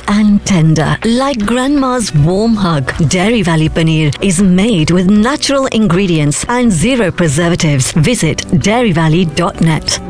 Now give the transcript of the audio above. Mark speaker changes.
Speaker 1: and tender, like Grandma's warm hug. Dairy Valley Paneer is made with natural ingredients and zero preservatives. Visit dairyvalley.net.